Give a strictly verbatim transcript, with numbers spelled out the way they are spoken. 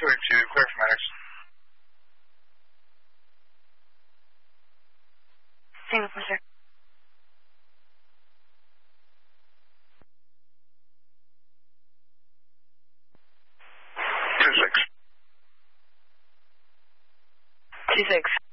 Clear two, clear for medics. Single pleasure. Two six. Two six.